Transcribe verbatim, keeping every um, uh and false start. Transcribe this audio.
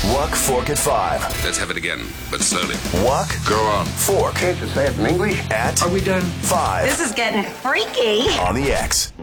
Walk Fork at five. Let's have it again, but slowly. Walk. Go on. Fork. Can't you say it in English? At. Are we done? Five. This is getting freaky. On the X.